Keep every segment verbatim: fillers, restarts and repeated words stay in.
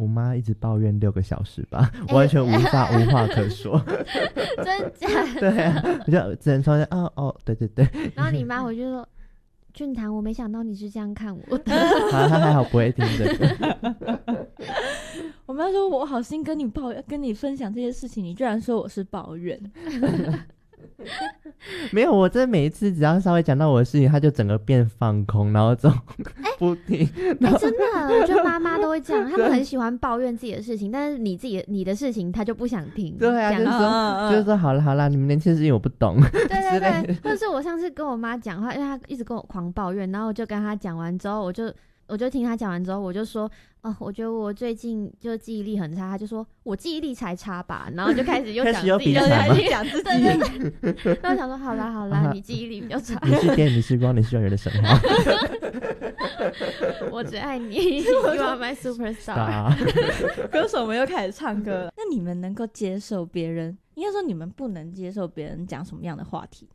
我妈一直抱怨六个小时吧，欸、完全无法无话可说。 真假的？ 对啊，我就只能说哦哦，对对对。 然后你妈回去说：“俊堂，我没想到你是这样看我的。” 好，他还好不会听这个。 我妈说：“我好心跟你抱怨，跟你分享这些事情，你居然说我是抱怨。” 没有，我真的每一次只要稍微讲到我的事情，他就整个变放空，然后就不听。 哎、欸欸，真的，我觉得妈妈都会这样，他们很喜欢抱怨自己的事情，但是你自己你的事情他就不想听。 对啊，就是说、哦、就是说好了好了，你们年轻的事情我不懂。 对对对，或者是我上次跟我妈讲话，因为她一直跟我狂抱怨，然后我就跟她讲完之后，我就我就听她讲完之后，我就说。哦，我觉得我最近就记忆力很差，他就说我记忆力才差吧，然后就开始又讲自己，又开始讲自己，对对对。然后想说好啦好啦，你记忆力比较差。 你是电，你是光，你是永远的神话。 我只爱你 ，You are my superstar。 歌手们又开始唱歌了。那你们能够接受别人？应该说你们不能接受别人讲什么样的话题？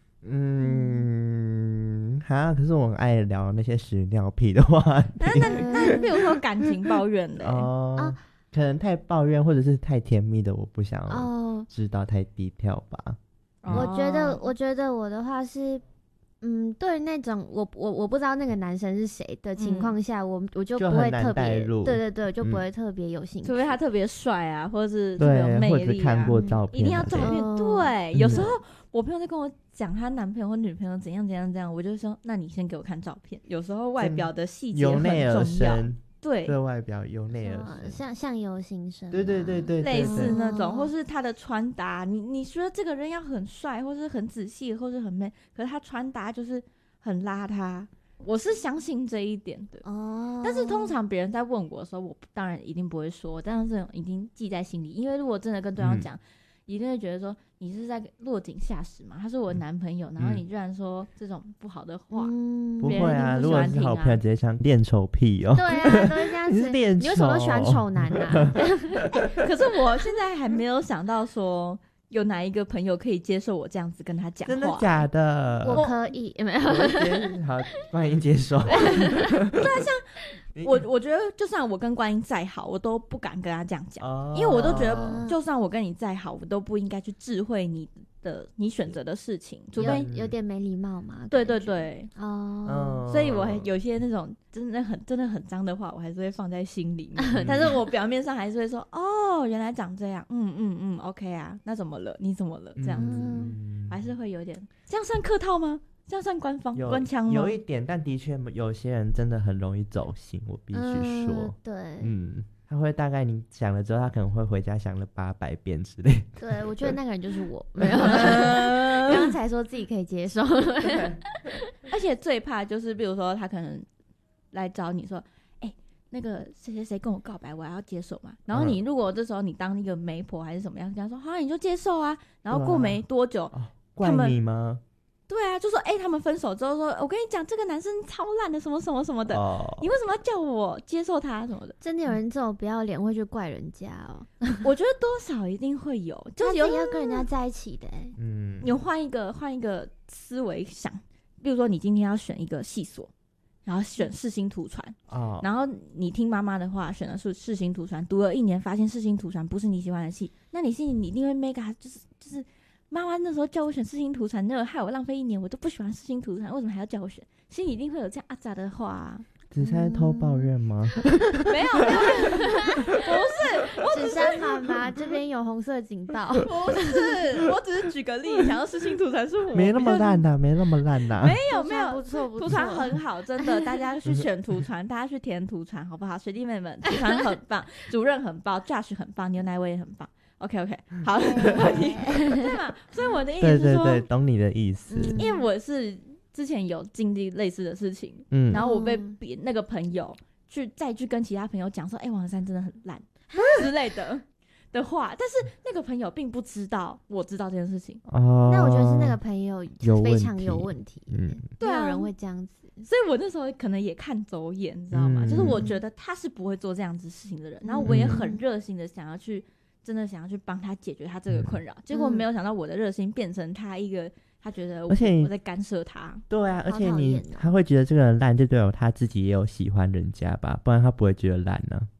嗯，哈，可是我很爱聊那些屎尿屁的话题。 那那那，比如说感情抱怨的、欸， 哦、呃啊，可能太抱怨或者是太甜蜜的，我不想知道太低调吧。 哦、我觉得，我觉得我的话是，嗯，对那种我我我不知道那个男生是谁的情况下，嗯、我我就不会特别，对对对，就不会特别有兴趣， 除非他特别帅啊，或者是特别有魅力啊， 或者看过照片、啊， 一定要照片。哦、对，有时候。我朋友在跟我讲她男朋友或女朋友怎样怎样怎样，我就说那你先给我看照片。有时候外表的细节很重要，对， 对外表由内而生， 像相由心生， 对对对 对, 对， 类似那种，或是他的穿搭，你你说这个人要很帅，或是很仔细，或是很美，可是他穿搭就是很邋遢。我是相信这一点的哦，但是通常别人在问我的时候，我当然一定不会说，但是这种已经记在心里，因为如果真的跟对方讲。嗯一定会觉得说你是在落井下石嘛？他是我男朋友，嗯、然后你居然说这种不好的话，嗯、 不会啊！如果是好朋友，直接想练丑屁哦。 对啊，都是这样子。 你是练丑， 你为什么喜欢丑男啊？ 欸、可是我现在还没有想到说有哪一个朋友可以接受我这样子跟他讲话。 真的假的？ 我可以，没有。 好，欢迎接受。 对啊，像。我我觉得就算我跟观音再好，我都不敢跟他这样讲、哦，因为我都觉得就算我跟你再好，我都不应该去智慧你的你选择的事情，除非有, 有点没礼貌嘛。 对对对， 哦， 所以我有些那种真的很真的很脏的话，我还是会放在心里面，但是我表面上还是会说哦，原来长这样，嗯嗯嗯 ，OK 啊，那怎么了？你怎么了？这样子、嗯、还是会有点，这样算客套吗？这样算官方官腔吗？ 有一点，但的确有些人真的很容易走心，我必须说、 嗯。对， 嗯，他会大概你想了之后，他可能会回家想了八百遍之类的。 对，我觉得那个人就是我，没有，刚刚才说自己可以接受。 而且最怕就是，比如说他可能来找你说，哎、欸，那个谁谁谁跟我告白，我还要接受嘛？然后你如果这时候你当一个媒婆还是怎么样，跟他说好，你就接受啊。然后过没多久， 哦、怪你吗？ 对啊，就说哎、欸，他们分手之后说，我跟你讲，这个男生超烂的，什么什么什么的，哦、你为什么要叫我接受他什么的？ 真的有人这种不要脸会去怪人家哦？ 我觉得多少一定会有，就是有要跟人家在一起的、欸。 嗯，你换一个换一个思维想，比如说你今天要选一个系所，然后选世新图传、哦，然后你听妈妈的话，选的是世新图传，读了一年，发现世新图传不是你喜欢的系，那你心里你一定会 mega 就是就是。妈妈那时候叫我选世新图传，那个害我浪费一年，我都不喜欢世新图传，为什么还要叫我选？心里一定会有这样阿杂的话、啊。 只是在偷抱怨吗？ 嗯、没有，没有，不是，我只是妈妈这边有红色警报。 不是，我只是举个例，想要世新图传是我没那么烂的，没那么烂的。 没有没有， 不错不错， 图传很好，真的，大家去选图传，大家去填图传，好不好？学弟妹们，图传很棒，主任很棒 ，Josh 很棒，牛奶味也很棒。OK OK， 好，对嘛？所以我的意思是说， 对对对，懂你的意思。 因为我是之前有经历类似的事情，嗯，然后我被别那个朋友去再去跟其他朋友讲说，哎、欸，王珊真的很烂之类的的话，但是那个朋友并不知道我知道这件事情。 哦， 那我觉得是那个朋友非常有问题，嗯， 对啊， 没有人会这样子。 所以我那时候可能也看走眼，你知道吗？嗯、就是我觉得他是不会做这样子事情的人，然后我也很热心的想要去。真的想要去帮他解决他这个困扰、嗯，结果没有想到我的热心变成他一个，他觉得 我, 而且我在干涉他。 对啊，而且你他会觉得这个人烂，就代表他自己也有喜欢人家吧，不然他不会觉得烂呢、啊。